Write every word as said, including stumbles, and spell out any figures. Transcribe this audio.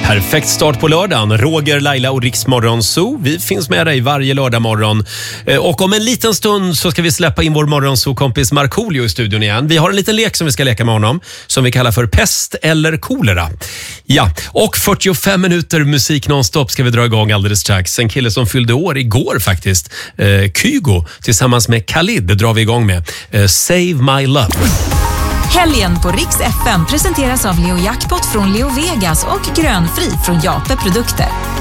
Perfekt start på lördagen. Roger, Laila och Riks Morgonzoo. Vi finns med dig varje lördag morgon. Och om en liten stund så ska vi släppa in vår Morgonzoo-kompis Markoolio i studion igen. Vi har en liten lek som vi ska leka med honom som vi kallar för pest eller kolera. Ja, och fyrtiofem minuter musik nonstop ska vi dra igång alldeles strax. En kille som fyllde år igår faktiskt. Eh, Kygo tillsammans med Khalid drar vi igång med. Eh, Save My Love. Helgen på Riks F M presenteras av Leo Jackpot från Leo Vegas och Grönfri från Jape Produkter.